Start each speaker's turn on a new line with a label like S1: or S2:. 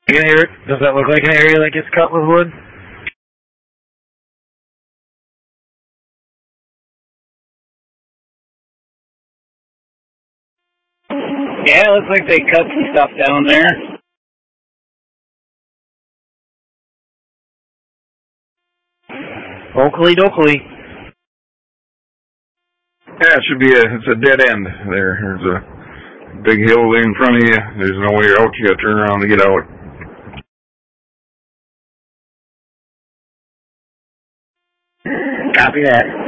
S1: You can hear it? Does that look like an area that gets cut with wood? Yeah, it looks like they cut some stuff down there. Oakley dokley.
S2: Yeah, it should be it's a dead end there. There's a big hill in front of you. There's no way out. You gotta turn around to get out.
S1: Copy that.